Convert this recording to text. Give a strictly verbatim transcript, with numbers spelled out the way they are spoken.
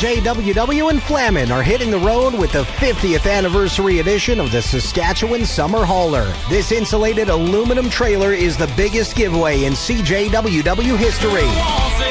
J W W and Flamin are hitting the road with the fiftieth anniversary edition of the Saskatchewan Summer Hauler. This insulated aluminum trailer is the biggest giveaway in C J W W history.